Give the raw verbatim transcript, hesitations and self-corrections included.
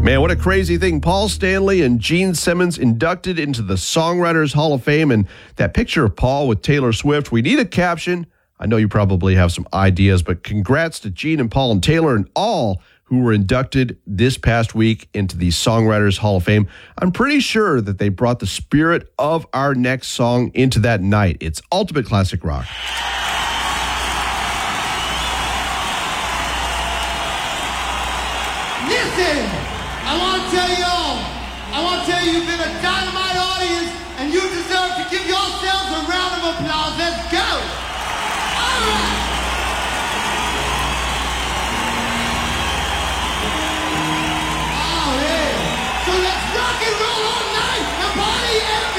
Man, what a crazy thing. Paul Stanley and Gene Simmons inducted into the Songwriters Hall of Fame. And that picture of Paul with Taylor Swift, we need a caption. I know you probably have some ideas, but congrats to Gene and Paul and Taylor and all who were inducted this past week into the Songwriters Hall of Fame. I'm pretty sure that they brought the spirit of our next song into that night. It's ultimate classic rock. Listen! I want to tell you all, I want to tell you you've been a dynamite audience and you deserve to give yourselves a round of applause. Let's go! All right! Oh, yeah. So let's rock and roll all night and party every